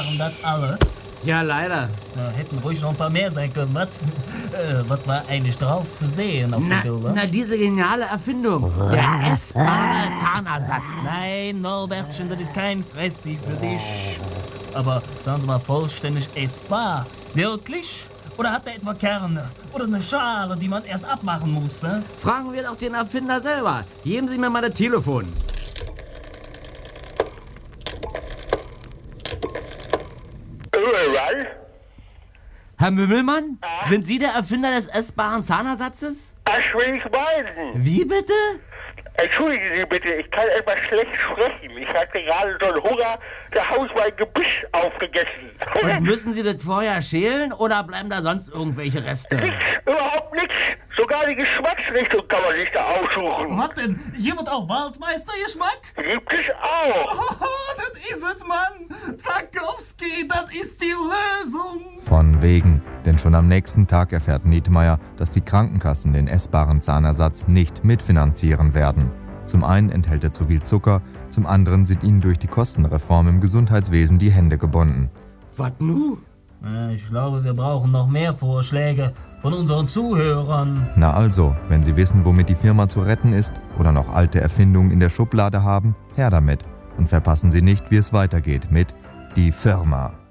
Waren das alle? Ja, leider. Ja, hätten ruhig noch ein paar mehr sein können. Was war eigentlich drauf zu sehen auf den Bildern? Na, diese geniale Erfindung. Der essbare Zahnersatz. Nein, Norbertchen, das ist kein Fressi für dich. Aber sagen Sie mal, vollständig essbar. Wirklich? Oder hat er etwa Kerne? Oder eine Schale, die man erst abmachen muss? Fragen wir doch den Erfinder selber. Geben Sie mir mal das Telefon. Herr Mümmelmann? Sind Sie der Erfinder des essbaren Zahnersatzes? Das will ich meinen. Wie bitte? Entschuldigen Sie bitte, ich kann etwas schlecht sprechen. Ich hatte gerade so einen Hunger, da habe ich mein Gebüsch aufgegessen. Und müssen Sie das vorher schälen oder bleiben da sonst irgendwelche Reste? Nichts, überhaupt nichts. Sogar die Geschmacksrichtung kann man sich da aussuchen. Was denn? Jemand auch Waldmeistergeschmack? Gibt es auch. Oh, das ist es, Mann. Zakowski, das ist die Lösung. Von wegen. Denn schon am nächsten Tag erfährt Nietmeyer, dass die Krankenkassen den essbaren Zahnersatz nicht mitfinanzieren werden. Zum einen enthält er zu viel Zucker, zum anderen sind ihnen durch die Kostenreform im Gesundheitswesen die Hände gebunden. Was nu? Ich glaube, wir brauchen noch mehr Vorschläge von unseren Zuhörern. Na also, wenn Sie wissen, womit die Firma zu retten ist oder noch alte Erfindungen in der Schublade haben, her damit. Und verpassen Sie nicht, wie es weitergeht mit Die Firma.